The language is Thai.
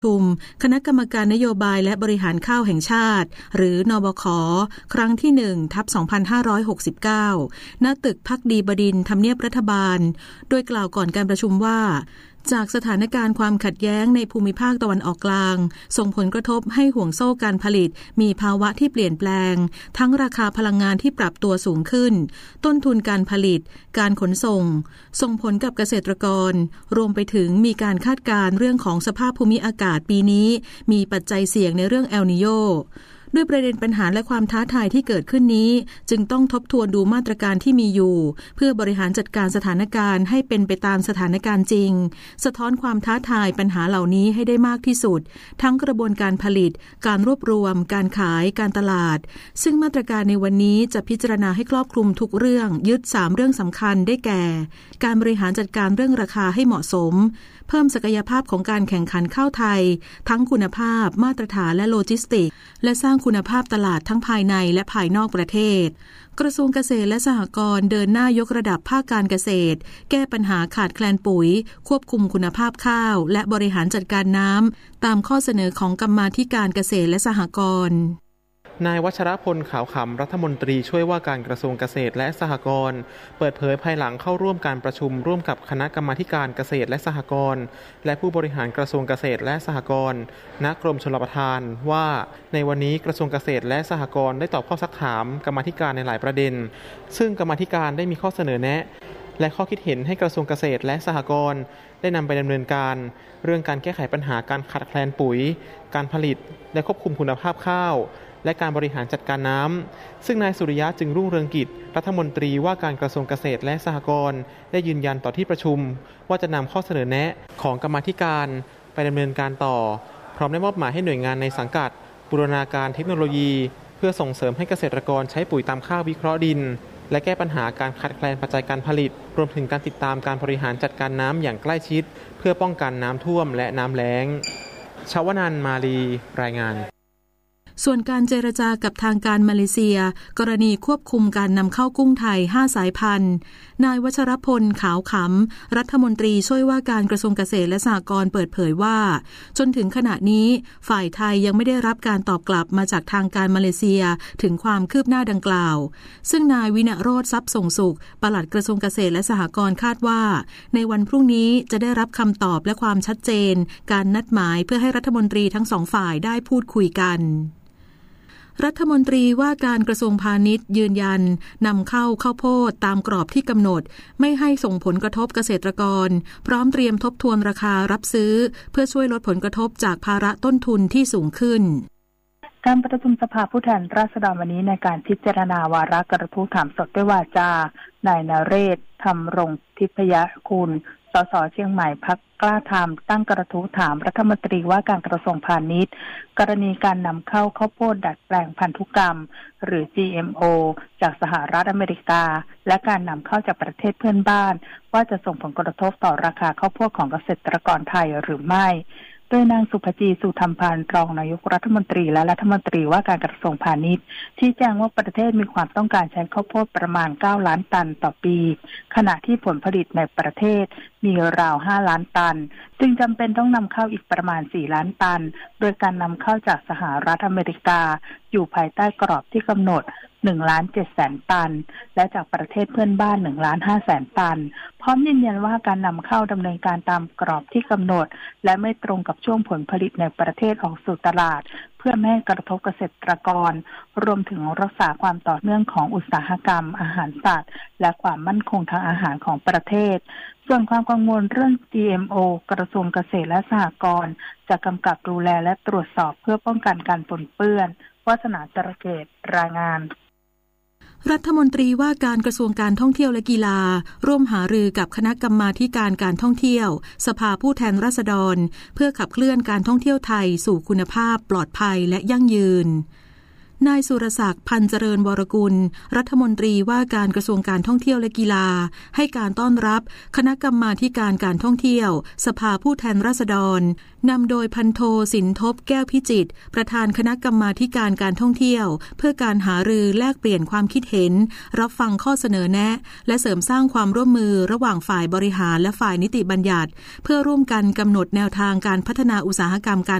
ชุมคณะกรรมการนโยบายและบริหารข้าวแห่งชาติหรือนบข.ครั้งที่ 1/2569 ณ ตึกภักดีบดินทร์ทำเนียบรัฐบาลโดยกล่าวก่อนการประชุมว่าจากสถานการณ์ความขัดแย้งในภูมิภาคตะวันออกกลางส่งผลกระทบให้ห่วงโซ่การผลิตมีภาวะที่เปลี่ยนแปลงทั้งราคาพลังงานที่ปรับตัวสูงขึ้นต้นทุนการผลิตการขนส่งผลกับเกษตรกรรวมไปถึงมีการคาดการณ์เรื่องของสภาพภูมิอากาศปีนี้มีปัจจัยเสี่ยงในเรื่องเอลนีโญด้วยประเด็นปัญหาและความท้าทายที่เกิดขึ้นนี้จึงต้องทบทวนดูมาตรการที่มีอยู่เพื่อบริหารจัดการสถานการณ์ให้เป็นไปตามสถานการณ์จริงสะท้อนความท้าทายปัญหาเหล่านี้ให้ได้มากที่สุดทั้งกระบวนการผลิตการรวบรวมการขายการตลาดซึ่งมาตรการในวันนี้จะพิจารณาให้ครอบคลุมทุกเรื่องยึด3เรื่องสำคัญได้แก่การบริหารจัดการเรื่องราคาให้เหมาะสมเพิ่มศักยภาพของการแข่งขันข้าวไทยทั้งคุณภาพมาตรฐานและโลจิสติกส์และสร้างคุณภาพตลาดทั้งภายในและภายนอกประเทศกระทรวงเกษตรและสหกรณ์เดินหน้ายกระดับภาคการเกษตรแก้ปัญหาขาดแคลนปุ๋ยควบคุมคุณภาพข้าวและบริหารจัดการน้ำตามข้อเสนอของกรรมาธิการเกษตรและสหกรณ์นายวัชรพลขาวขำรัฐมนตรีช่วยว่าการกระทรวงเกษตรและสหกรณ์เปิดเผยภายหลังเข้าร่วมการประชุมร่วมกับคณะกรรมาธิการเกษตรและสหกรณ์และผู้บริหารกระทรวงเกษตรและสหกรณ์ณกรมชลประทานว่าในวันนี้กระทรวงเกษตรและสหกรณ์ได้ตอบข้อซักถามกรรมาธิการในหลายประเด็นซึ่งกรรมาธิการได้มีข้อเสนอแนะและข้อคิดเห็นให้กระทรวงเกษตรและสหกรณ์ได้นำไปดำเนินการเรื่องการแก้ไขปัญหาการขาดแคลนปุ๋ยการผลิตและควบคุมคุณภาพข้าวและการบริหารจัดการน้ำซึ่งนายสุริยะจึงรุ่งเรืองกิจรัฐมนตรีว่าการกระทรวงเกษตรและสหกรณ์ได้ยืนยันต่อที่ประชุมว่าจะนำข้อเสนอแนะของกรรมาธิการไปดำเนินการต่อพร้อมได้มอบหมายให้หน่วยงานในสังกัดบูรณาการเทคโนโลยีเพื่อส่งเสริมให้เกษตรกรใช้ปุ๋ยตามข้าววิเคราะห์ดินและแก้ปัญหาการขาดแคลนปัจจัยการผลิตรวมถึงการติดตามการบริหารจัดการน้ำอย่างใกล้ชิดเพื่อป้องกันน้ำท่วมและน้ำแล้งชวนันท์มาลีรายงานส่วนการเจรจากับทางการมาเลเซียกรณีควบคุมการนำเข้ากุ้งไทย5สายพันธุ์นายวัชรพลขาวขำรัฐมนตรีช่วยว่าการกระทรวงเกษตรและสหกรณ์เปิดเผยว่าจนถึงขณะนี้ฝ่ายไทยยังไม่ได้รับการตอบกลับมาจากทางการมาเลเซียถึงความคืบหน้าดังกล่าวซึ่งนายวิณโรจน์ทรัพย์ส่งสุขปลัดกระทรวงเกษตรและสหกรณ์คาดว่าในวันพรุ่งนี้จะได้รับคำตอบและความชัดเจนการนัดหมายเพื่อให้รัฐมนตรีทั้งสองฝ่ายได้พูดคุยกันรัฐมนตรีว่าการกระทรวงพาณิชย์ยืนยันนำเข้าข้าวโพดตามกรอบที่กำหนดไม่ให้ส่งผลกระทบเกษตรกรพร้อมเตรียมทบทวนราคารับซื้อเพื่อช่วยลดผลกระทบจากภาระต้นทุนที่สูงขึ้นการประชุมสภาผู้แทนราษฎรวันนี้ในการพิจารณาวาระกระทู้ถามสดด้วยวาจานายนเรศธรรมรงทิพยคุณสสเชียงใหม่พรรคกล้าธรรมตั้งกระทู้ถามรัฐมนตรีว่าการกระทรวงพาณิชย์กรณีการนำเข้าข้าวโพดดัดแปลงพันธุกรรมหรือ GMO จากสหรัฐอเมริกาและการนำเข้าจากประเทศเพื่อนบ้านว่าจะส่งผลกระทบต่อราคาข้าวโพดของเกษตรกรไทยหรือไม่โดยนางสุภจีสุธรรมพันธ์รองนายกรัฐมนตรีและรัฐมนตรีว่าการกระทรวงพาณิชย์ชี้แจงว่าประเทศมีความต้องการใช้ข้าวโพดประมาณ9ล้านตันต่อปีขณะที่ผลผลิตในประเทศมีราว5ล้านตันจึงจำเป็นต้องนำเข้าอีกประมาณ4ล้านตันโดยการนำเข้าจากสหรัฐอเมริกาอยู่ภายใต้กรอบที่กำหนด1,700,000 ตันและจากประเทศเพื่อนบ้าน1,500,000 ตันพร้อมยืนยันว่าการนำเข้าดำเนินการตามกรอบที่กำหนดและไม่ตรงกับช่วงผลผลิตในประเทศออกสู่ตลาดเพื่อไม่ให้กระทบเกษตรกรรวมถึงรักษาความต่อเนื่องของอุตสาหกรรมอาหารสัตว์และความมั่นคงทางอาหารของประเทศส่วนความกังวลเรื่อง GMO กระทรวงเกษตรและสหกรณ์จะกำกับดูแลและตรวจสอบเพื่อป้องกันการปนเปื้อนวาสนาจระเกตรายงานรัฐมนตรีว่าการกระทรวงการท่องเที่ยวและกีฬาร่วมหารือกับคณะกรรมาธิการการท่องเที่ยวสภาผู้แทนราษฎรเพื่อขับเคลื่อนการท่องเที่ยวไทยสู่คุณภาพปลอดภัยและยั่งยืนนายสุรศักดิ์พันเจริญวรกุลรัฐมนตรีว่าการกระทรวงการท่องเที่ยวและกีฬาให้การต้อนรับคณะกรรมาธิการการท่องเที่ยวสภาผู้แทนราษฎรนำโดยพันโทสินทบแก้วพิจิตรประธานคณะกรรมาธิการการท่องเที่ยวเพื่อการหารือแลกเปลี่ยนความคิดเห็นรับฟังข้อเสนอแนะและเสริมสร้างความร่วมมือระหว่างฝ่ายบริหารและฝ่ายนิติบัญญัติเพื่อร่วมกันกำหนดแนวทางการพัฒนาอุตสาหกรรมการ